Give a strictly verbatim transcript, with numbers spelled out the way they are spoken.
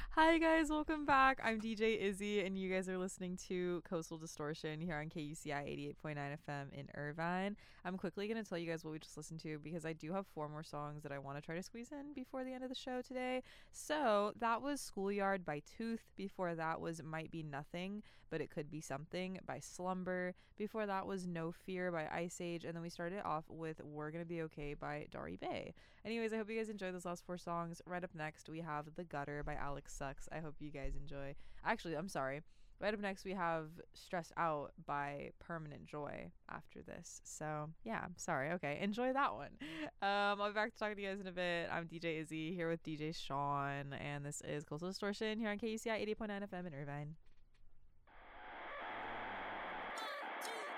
Hi guys, welcome back. I'm D J Izzy, and you guys are listening to Coastal Distortion here on K U C I eighty-eight point nine F M in Irvine. I'm quickly going to tell you guys what we just listened to because I do have four more songs that I want to try to squeeze in before the end of the show today. So that was Schoolyard by Tooth. Before that was Might Be Nothing, but It Could Be Something by Slumber. Before that was No Fear by Ice Age, and then we started off with We're Gonna Be Okay by Dari Bay. Anyways, I hope you guys enjoyed those last four songs. Right up next, we have The Gutter by Alex Sucks. I hope you guys enjoy. Actually, I'm sorry. Right up next, we have Stressed Out by Permanent Joy after this. So, yeah, I'm sorry. Okay, enjoy that one. Um, I'll be back to talk to you guys in a bit. I'm D J Izzy here with D J Sean, and this is Coastal Distortion here on K U C I eighty point nine F M in Irvine.